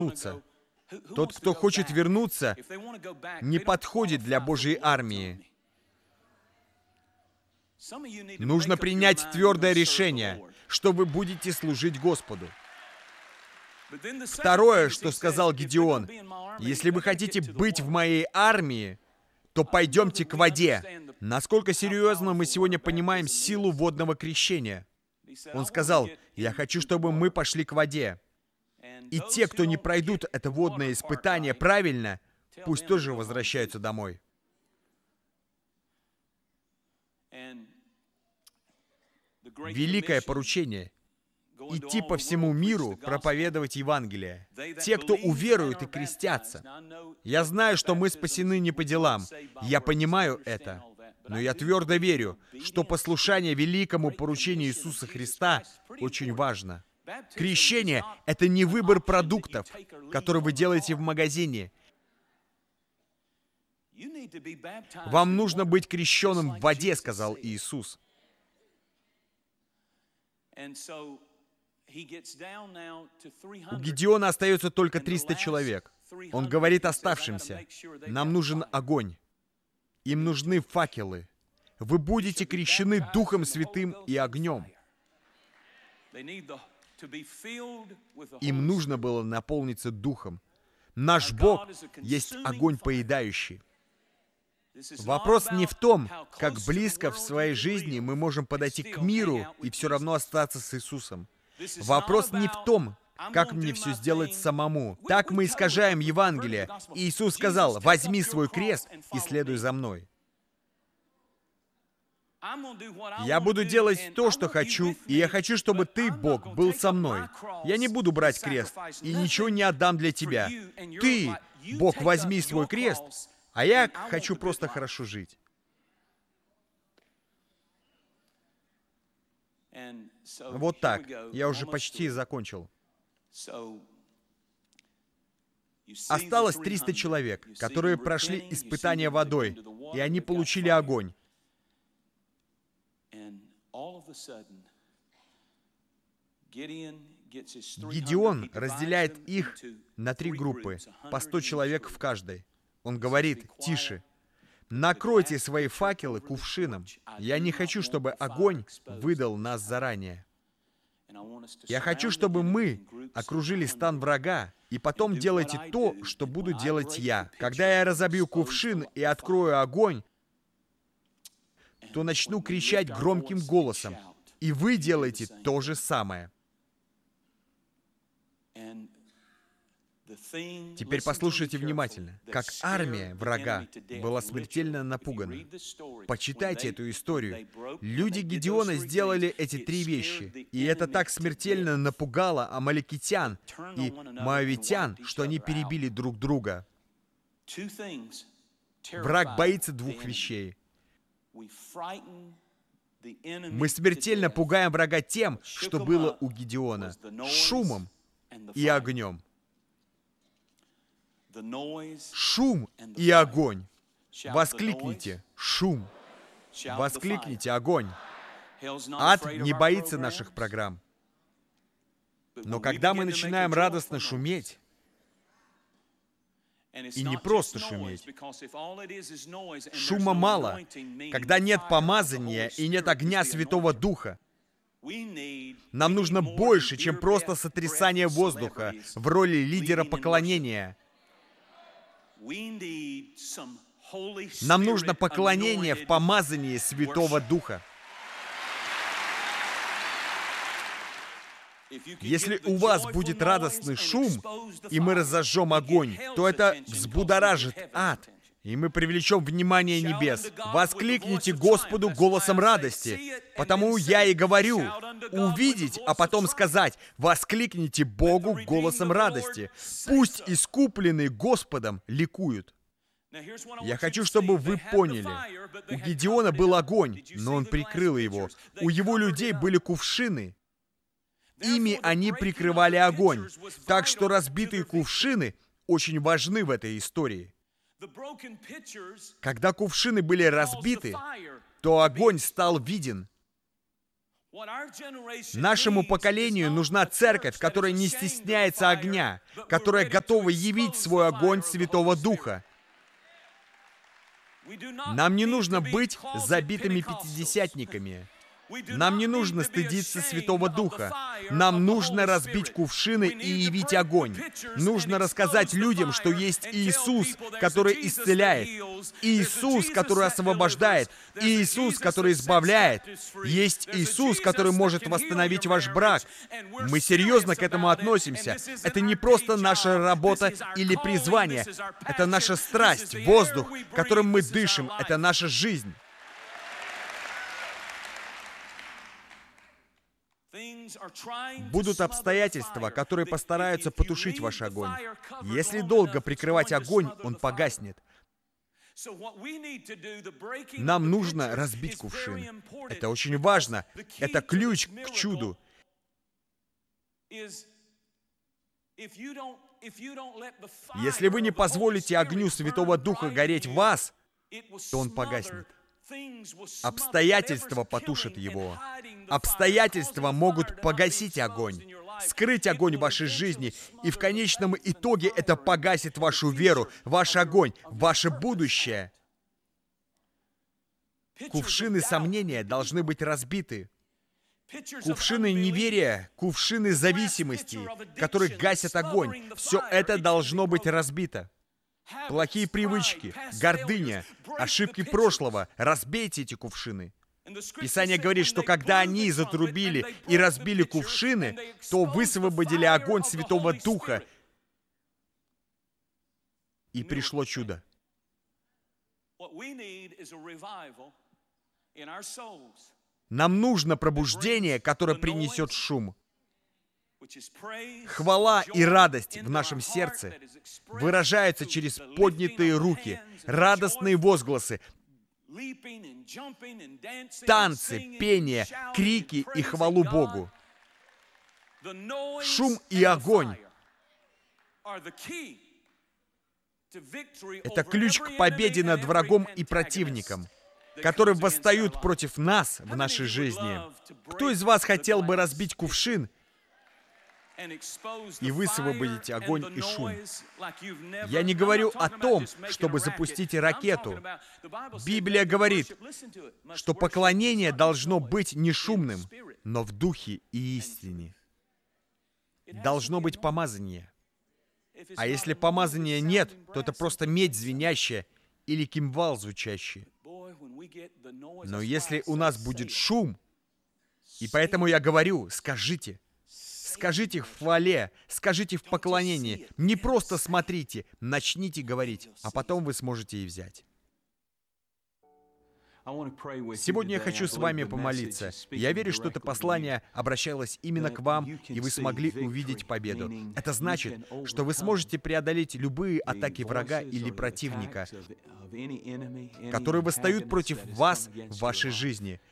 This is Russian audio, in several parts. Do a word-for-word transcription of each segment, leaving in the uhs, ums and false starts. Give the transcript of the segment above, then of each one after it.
вернуться. Тот, кто хочет вернуться, не подходит для Божьей армии. Нужно принять твердое решение, что вы будете служить Господу. Второе, что сказал Гидеон: если вы хотите быть в моей армии, то пойдемте к воде. Насколько серьезно мы сегодня понимаем силу водного крещения? Он сказал: я хочу, чтобы мы пошли к воде. И те, кто не пройдут это водное испытание правильно, пусть тоже возвращаются домой. Великое поручение — идти по всему миру, проповедовать Евангелие. Те, кто уверуют и крестятся. Я знаю, что мы спасены не по делам. Я понимаю это. Но я твердо верю, что послушание великому поручению Иисуса Христа очень важно. Крещение — это не выбор продуктов, которые вы делаете в магазине. Вам нужно быть крещенным в воде, сказал Иисус. У Гидеона остается только триста человек. Он говорит оставшимся: нам нужен огонь. Им нужны факелы. Вы будете крещены Духом Святым и огнем. Им нужно было наполниться Духом. Наш Бог есть огонь поедающий. Вопрос не в том, как близко в своей жизни мы можем подойти к миру и все равно остаться с Иисусом. Вопрос не в том, как мне все сделать самому. Так мы искажаем Евангелие. Иисус сказал: возьми свой крест и следуй за мной. Я буду делать то, что хочу, и я хочу, чтобы ты, Бог, был со мной. Я не буду брать крест и ничего не отдам для тебя. Ты, Бог, возьми свой крест, а я хочу просто хорошо жить. Вот так. Я уже почти закончил. Осталось триста человек, которые прошли испытание водой, и они получили огонь. Гидеон разделяет их на три группы, по сто человек в каждой. Он говорит: тише, накройте свои факелы кувшином. Я не хочу, чтобы огонь выдал нас заранее. Я хочу, чтобы мы окружили стан врага, и потом делайте то, что буду делать я. Когда я разобью кувшин и открою огонь, то начну кричать громким голосом, и вы делаете то же самое. Теперь послушайте внимательно, как армия врага была смертельно напугана. Почитайте эту историю. Люди Гидеона сделали эти три вещи, и это так смертельно напугало амаликитян и моавитян, что они перебили друг друга. Враг боится двух вещей. Мы смертельно пугаем врага тем, что было у Гидеона: шумом и огнем. Шум и огонь. Воскликните: шум. Воскликните: огонь. Ад не боится наших программ. Но когда мы начинаем радостно шуметь, и не просто шуметь, шума мало, когда нет помазания и нет огня Святого Духа. Нам нужно больше, чем просто сотрясание воздуха в роли лидера поклонения. Нам нужно поклонение в помазании Святого Духа. Если у вас будет радостный шум, и мы разожжем огонь, то это взбудоражит ад, и мы привлечем внимание небес. Воскликните Господу голосом радости, потому я и говорю: увидеть, а потом сказать: воскликните Богу голосом радости. Пусть искупленные Господом ликуют. Я хочу, чтобы вы поняли. У Гидеона был огонь, но он прикрыл его. У его людей были кувшины. Ими они прикрывали огонь. Так что разбитые кувшины очень важны в этой истории. Когда кувшины были разбиты, то огонь стал виден. Нашему поколению нужна церковь, которая не стесняется огня, которая готова явить свой огонь Святого Духа. Нам не нужно быть забитыми пятидесятниками. Нам не нужно стыдиться Святого Духа. Нам нужно разбить кувшины и явить огонь. Нужно рассказать людям, что есть Иисус, который исцеляет, Иисус, который освобождает, Иисус, который избавляет. Есть Иисус, который может восстановить ваш брак. Мы серьезно к этому относимся. Это не просто наша работа или призвание. Это наша страсть, воздух, которым мы дышим. Это наша жизнь. Будут обстоятельства, которые постараются потушить ваш огонь. Если долго прикрывать огонь, он погаснет. Нам нужно разбить кувшин. Это очень важно. Это ключ к чуду. Если вы не позволите огню Святого Духа гореть в вас, то он погаснет. Обстоятельства потушат его. Обстоятельства могут погасить огонь, скрыть огонь в вашей жизни, и в конечном итоге это погасит вашу веру, ваш огонь, ваше будущее. Кувшины сомнения должны быть разбиты. Кувшины неверия, кувшины зависимости, которые гасят огонь, все это должно быть разбито. Плохие привычки, гордыня, ошибки прошлого. Разбейте эти кувшины. Писание говорит, что когда они затрубили и разбили кувшины, то высвободили огонь Святого Духа, и пришло чудо. Нам нужно пробуждение, которое принесет шум. Хвала и радость в нашем сердце выражаются через поднятые руки, радостные возгласы, танцы, пение, крики и хвалу Богу. Шум и огонь — это ключ к победе над врагом и противником, которые восстают против нас в нашей жизни. Кто из вас хотел бы разбить кувшин и высвободить огонь и шум? Я не говорю о том, чтобы запустить ракету. Библия говорит, что поклонение должно быть не шумным, но в духе и истине. Должно быть помазание. А если помазания нет, то это просто медь звенящая или кимвал звучащий. Но если у нас будет шум, и поэтому я говорю, скажите, скажите в хвале, скажите в поклонении, не просто смотрите, начните говорить, а потом вы сможете и взять. Сегодня я хочу с вами помолиться. Я верю, что это послание обращалось именно к вам, и вы смогли увидеть победу. Это значит, что вы сможете преодолеть любые атаки врага или противника, которые восстают против вас в вашей жизни.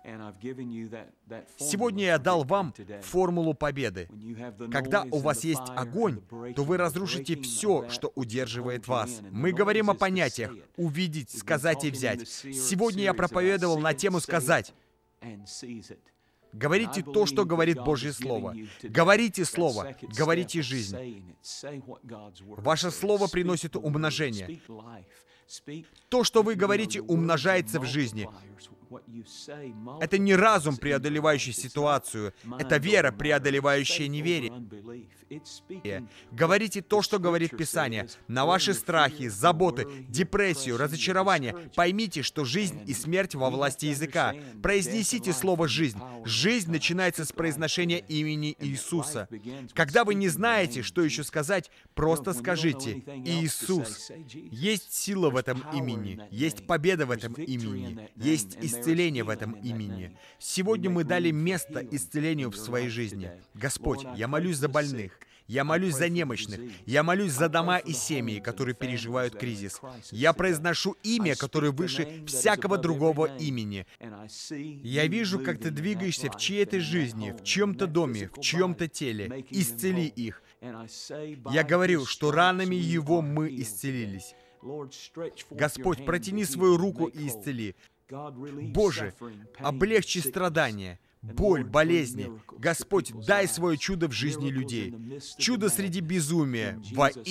Сегодня я дал вам формулу победы. Когда у вас есть огонь, то вы разрушите все, что удерживает вас. Мы говорим о понятиях «увидеть», «сказать» и «взять». Сегодня я проповедовал на тему «сказать». Говорите то, что говорит Божье Слово. Говорите Слово, говорите жизнь. Ваше Слово приносит умножение. То, что вы говорите, умножается в жизни. Это не разум, преодолевающий ситуацию. Это вера, преодолевающая неверие. Говорите то, что говорит Писание. На ваши страхи, заботы, депрессию, разочарование. Поймите, что жизнь и смерть во власти языка. Произнесите слово «жизнь». Жизнь начинается с произношения имени Иисуса. Когда вы не знаете, что еще сказать, просто скажите «Иисус». Есть сила в этом имени. Есть победа в этом имени. Есть исцеление в этом имени. Сегодня мы дали место исцелению в своей жизни. Господь, я молюсь за больных. Я молюсь за немощных. Я молюсь за дома и семьи, которые переживают кризис. Я произношу имя, которое выше всякого другого имени. Я вижу, как ты двигаешься в чьей-то жизни, в чьем-то доме, в чьем-то теле. Исцели их. Я говорю, что ранами Его мы исцелились. Господь, протяни свою руку и исцели. Боже, облегчи страдания. боль, болезни. Господь, дай свое чудо в жизни людей. Чудо среди безумия. Во